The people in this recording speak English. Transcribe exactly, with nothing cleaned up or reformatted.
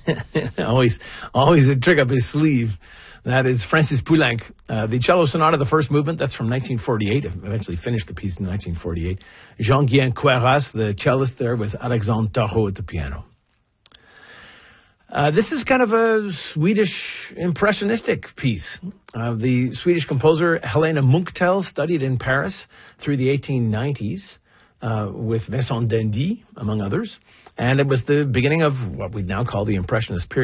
always, always a trick up his sleeve. That is Francis Poulenc. Uh, the cello sonata, the first movement, that's from nineteen forty-eight. Eventually finished the piece in nineteen forty-eight. Jean-Guyen Queyras, the cellist there, with Alexandre Tarot at the piano. Uh, this is kind of a Swedish impressionistic piece. Uh, the Swedish composer Helena Munktel studied in Paris through the eighteen nineties uh, with Vincent d'Indy, among others. And it was the beginning of what we now call the Impressionist period.